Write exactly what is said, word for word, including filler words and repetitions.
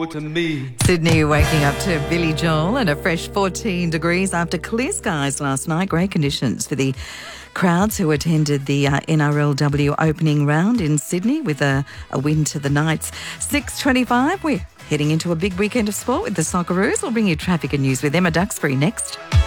to me. Sydney waking up to Billy Joel and a fresh fourteen degrees after clear skies last night. Great conditions for the crowds who attended the uh, N R L W opening round in Sydney with a, a win to the Knights. six twenty-five, we're heading into a big weekend of sport with the Socceroos. We'll bring you traffic and news with Emma Duxbury next.